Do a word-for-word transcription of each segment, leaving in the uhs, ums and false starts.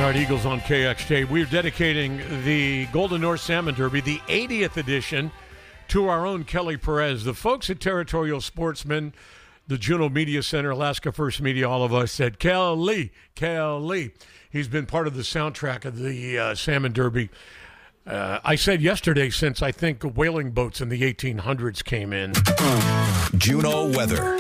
All right, Eagles on K X J. We're dedicating the Golden North Salmon Derby, the eightieth edition, to our own Kelly Perez. The folks at Territorial Sportsman, the Juneau Media Center, Alaska First Media, all of us said, Kelly, Kelly. He's been part of the soundtrack of the uh, Salmon Derby. Uh, I said yesterday, since I think whaling boats in the eighteen hundreds came in. Juneau weather.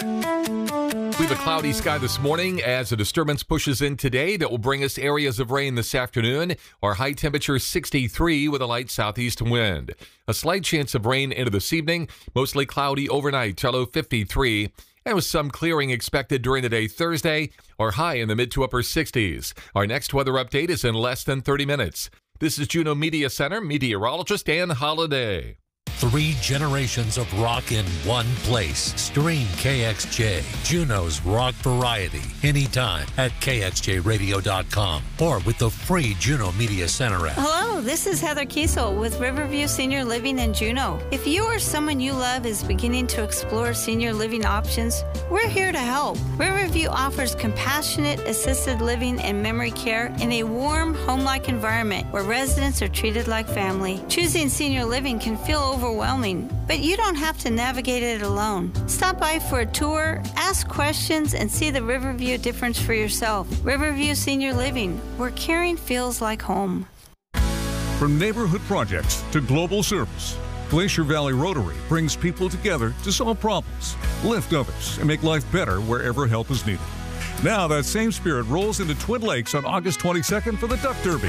We have a cloudy sky this morning as a disturbance pushes in today that will bring us areas of rain this afternoon. Our high temperature sixty-three with a light southeast wind. A slight chance of rain into this evening, mostly cloudy overnight, low fifty-three. And with some clearing expected during the day Thursday, our high in the mid to upper sixties. Our next weather update is in less than thirty minutes. This is Juneau Media Center meteorologist Ann Holiday. Three generations of rock in one place. Stream K X J, Juneau's rock variety, anytime at K X J radio dot com or with the free Juneau Media Center app. Hello, this is Heather Kiesel with Riverview Senior Living in Juneau. If you or someone you love is beginning to explore senior living options, we're here to help. Riverview offers compassionate assisted living and memory care in a warm, home-like environment where residents are treated like family. Choosing senior living can feel overwhelming, but you don't have to navigate it alone. Stop by for a tour, ask questions, and see the Riverview difference for yourself. Riverview Senior Living, where caring feels like home. From neighborhood projects to global service, Glacier Valley Rotary brings people together to solve problems, lift others, and make life better wherever help is needed. Now that same spirit rolls into Twin Lakes on August twenty-second for the Duck Derby.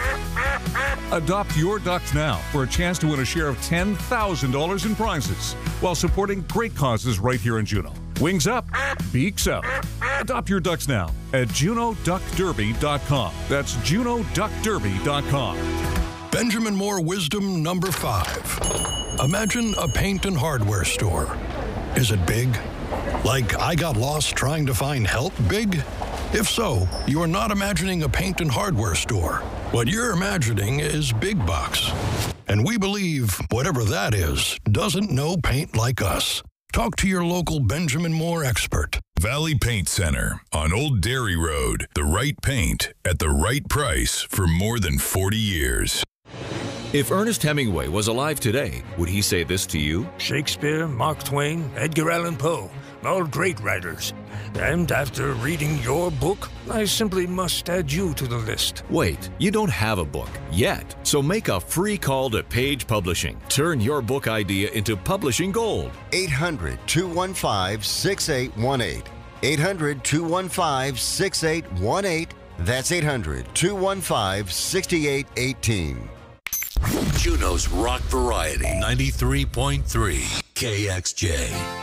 Adopt your ducks now for a chance to win a share of ten thousand dollars in prizes while supporting great causes right here in Juneau. Wings up, beaks out. Adopt your ducks now at Juneau Duck Derby dot com. That's Juneau Duck Derby dot com. Benjamin Moore wisdom number five. Imagine a paint and hardware store. Is it big? Like I got lost trying to find help big? If so, you are not imagining a paint and hardware store. What you're imagining is big box. And we believe whatever that is doesn't know paint like us. Talk to your local Benjamin Moore expert. Valley Paint Center on Old Dairy Road. The right paint at the right price for more than forty years. If Ernest Hemingway was alive today, would he say this to you? Shakespeare, Mark Twain, Edgar Allan Poe, all great writers. And after reading your book, I simply must add you to the list. Wait, you don't have a book yet. So make a free call to Page Publishing. Turn your book idea into publishing gold. eight hundred, two one five, six eight one eight. eight hundred, two one five, six eight one eight. That's eight hundred, two one five, six eight one eight. Juneau's rock variety, ninety-three point three K X J.